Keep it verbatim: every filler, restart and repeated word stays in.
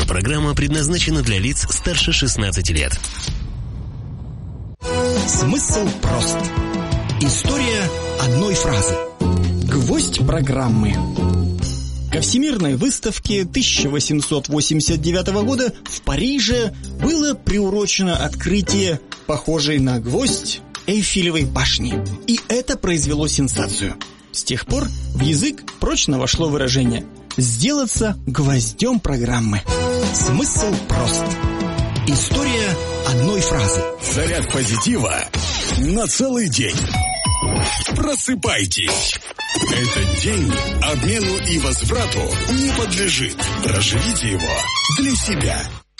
Аудиопрограмма предназначена для лиц старше шестнадцати лет. Смысл прост. История одной фразы. Гвоздь программы. Ко Всемирной выставке тысяча восемьсот восемьдесят девятого года в Париже было приурочено открытие, похожей на гвоздь, Эйфелевой башни. И это произвело сенсацию. С тех пор в язык прочно вошло выражение «сделаться гвоздем программы». Смысл прост. История одной фразы. Заряд позитива на целый день. Просыпайтесь. Этот день обмену и возврату не подлежит. Проживите его для себя.